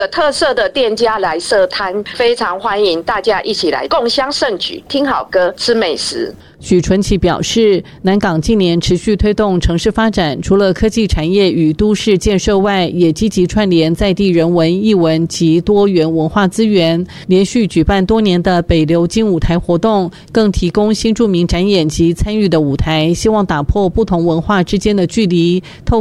特色的店家来设摊，非常欢迎大家一起来共襄盛举，听好歌，吃美食。 许纯琪表示，南港近年持续推动城市发展，除了科技产业与都市建设外，也积极串联在地人文、艺文及多元文化资源，连续举办多年的北流金舞台活动，更提供新住民展演及参与的舞台，希望打破不同文化之间的距离，透